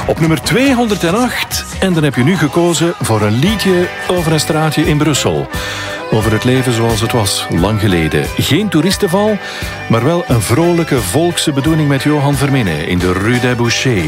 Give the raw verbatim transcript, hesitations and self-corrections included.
Op nummer tweehonderdacht. En dan heb je nu gekozen voor een liedje over een straatje in Brussel. Over het leven zoals het was, lang geleden. Geen toeristenval, maar wel een vrolijke volkse bedoeling met Johan Verminnen in de Rue des Bouchers.